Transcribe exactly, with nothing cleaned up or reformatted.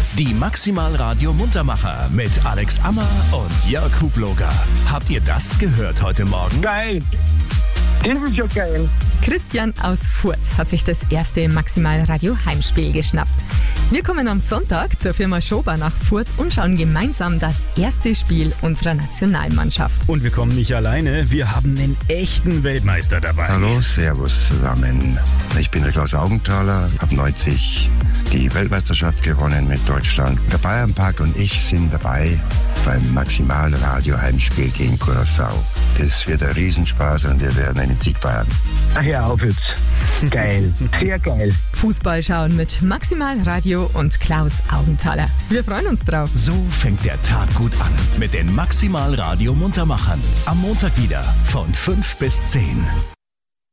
Die Maximal Radio Muntermacher mit Alex Ammer und Jörg Hubloger. Habt ihr das gehört heute Morgen? Geil. Das ist ja geil. Christian aus Furth hat sich das erste Maximal Radio Heimspiel geschnappt. Wir kommen am Sonntag zur Firma Schober nach Furth und schauen gemeinsam das erste Spiel unserer Nationalmannschaft. Und wir kommen nicht alleine, wir haben einen echten Weltmeister dabei. Hallo, servus zusammen. Ich bin der Klaus Augenthaler, habe neunzig die Weltmeisterschaft gewonnen mit Deutschland. Der Bayernpark und ich sind dabei beim Maximal Radio Heimspiel gegen Curaçao. Das wird ein Riesenspaß und wir werden einen Sieg feiern. Ach, hör auf jetzt. Geil. Sehr geil. Fußball schauen mit Maximal Radio und Klaus Augenthaler. Wir freuen uns drauf. So fängt der Tag gut an mit den Maximal Radio Muntermachern. Am Montag wieder von fünf bis zehn.